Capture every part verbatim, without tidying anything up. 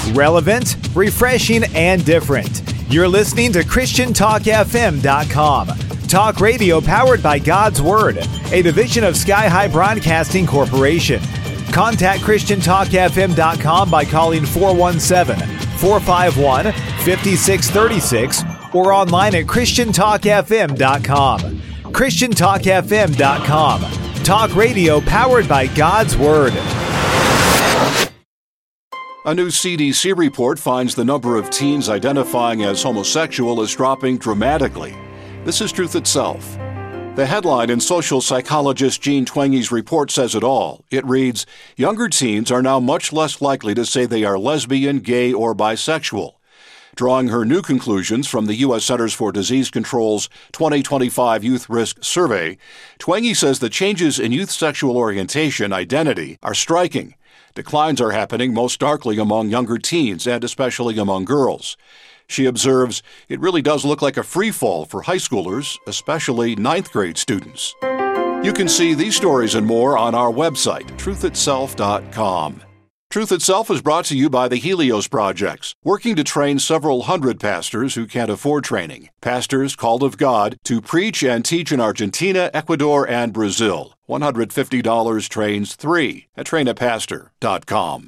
Relevant, refreshing, and different. You're listening to Christian Talk F M dot com. Talk radio powered by God's Word, a division of Sky High Broadcasting Corporation. Contact Christian Talk F M dot com by calling four one seven, four five one, five six three six or online at Christian Talk F M dot com. Christian Talk F M dot com. Talk radio powered by God's Word. A new C D C report finds the number of teens identifying as homosexual is dropping dramatically. This is Truth Itself. The headline in social psychologist Jean Twenge's report says it all. It reads, "Younger teens are now much less likely to say they are lesbian, gay, or bisexual." Drawing her new conclusions from the U S Centers for Disease Control's twenty twenty-five Youth Risk Survey, Twenge says the changes in youth sexual orientation identity are striking. Declines are happening most starkly among younger teens and especially among girls. She observes, it really does look like a free fall for high schoolers, especially ninth grade students. You can see these stories and more on our website, truth itself dot com. Truth Itself is brought to you by the Helios Projects, working to train several hundred pastors who can't afford training. Pastors called of God to preach and teach in Argentina, Ecuador, and Brazil. one hundred fifty dollars trains three at train a pastor dot com.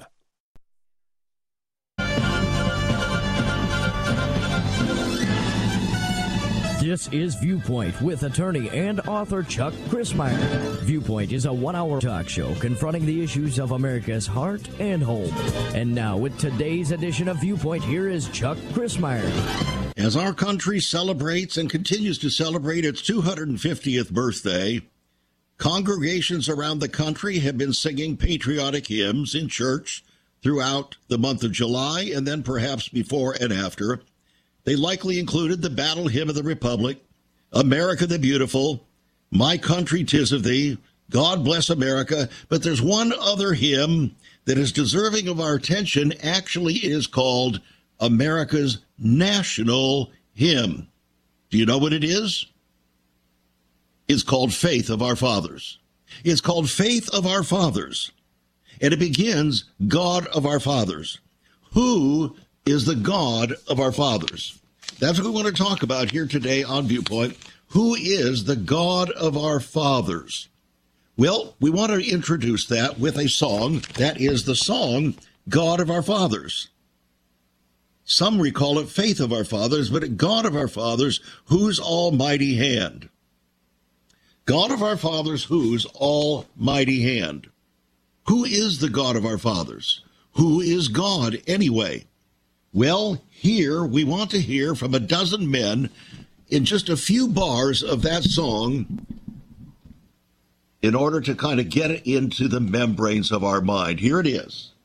This is Viewpoint with attorney and author Chuck Crismier. Viewpoint is a one-hour talk show confronting the issues of America's heart and home. And now, with today's edition of Viewpoint, here is Chuck Crismier. As our country celebrates and continues to celebrate its two hundred fiftieth birthday, congregations around the country have been singing patriotic hymns in church throughout the month of July and then perhaps before and after. They likely included the Battle Hymn of the Republic, America the Beautiful, My Country 'Tis of Thee, God Bless America. But there's one other hymn that is deserving of our attention. Actually, it is called America's National Hymn. Do you know what it is? It's called Faith of Our Fathers. It's called Faith of Our Fathers. And it begins, God of our fathers. Who is the God of our fathers? That's what we want to talk about here today on Viewpoint. Who is the God of our fathers? Well, we want to introduce that with a song. That is the song, God of Our Fathers. Some recall it Faith of Our Fathers, but God of our fathers, whose almighty hand? God of our fathers, whose almighty hand? Who is the God of our fathers? Who is God anyway? Well, here we want to hear from a dozen men in just a few bars of that song in order to kind of get it into the membranes of our mind. Here it is.